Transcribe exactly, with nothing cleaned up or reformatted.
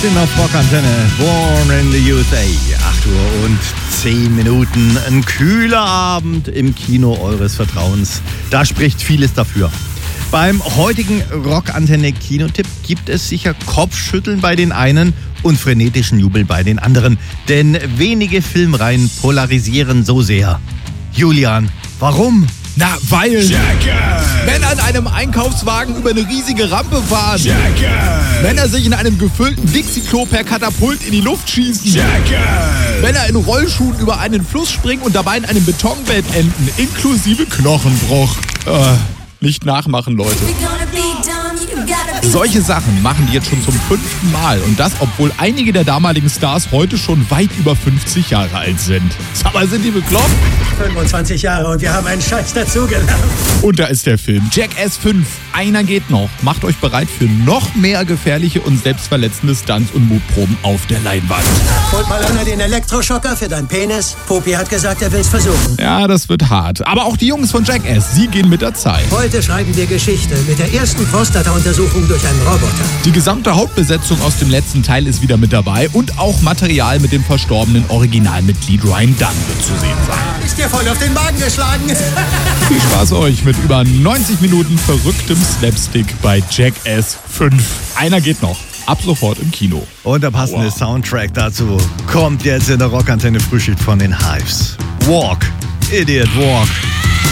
sind auf Rockantenne. Born in the U S A. acht Uhr und zehn Minuten. Ein kühler Abend im Kino eures Vertrauens. Da spricht vieles dafür. Beim heutigen Rockantenne-Kinotipp gibt es sicher Kopfschütteln bei den einen und frenetischen Jubel bei den anderen. Denn wenige Filmreihen polarisieren so sehr. Julian, warum? Na, weil Jackass! Männer in einem Einkaufswagen über eine riesige Rampe fahren. Jackass! Männer sich in einem gefüllten Dixie-Klo per Katapult in die Luft schießen. Jackass! Männer in Rollschuhen über einen Fluss springen und dabei in einem Betonbett enden, inklusive Knochenbruch. Äh, nicht nachmachen, Leute. Solche Sachen machen die jetzt schon zum fünften Mal. Und das, obwohl einige der damaligen Stars heute schon weit über fünfzig Jahre alt sind. Sag mal, sind die bekloppt? fünfundzwanzig Jahre und wir haben einen Scheiß dazugelernt. Und da ist der Film Jackass fünf. Einer geht noch. Macht euch bereit für noch mehr gefährliche und selbstverletzende Stunts und Mutproben auf der Leinwand. Holt mal einer den Elektroschocker für deinen Penis. Popi hat gesagt, er will's versuchen. Ja, das wird hart. Aber auch die Jungs von Jackass, sie gehen mit der Zeit. Heute schreiben wir Geschichte mit der ersten Prostata-Untersuchung durch einen Roboter. Die gesamte Hauptbesetzung aus dem letzten Teil ist wieder mit dabei und auch Material mit dem verstorbenen Originalmitglied Ryan Dunn wird zu sehen sein. Ist dir voll auf den Magen geschlagen? Viel Spaß euch mit über neunzig Minuten verrücktem Slapstick bei Jackass fünf. Einer geht noch. Ab sofort im Kino. Und der passende Wow. Soundtrack dazu kommt jetzt in der Rockantenne Frühschicht von den Hives. Walk, Idiot Walk.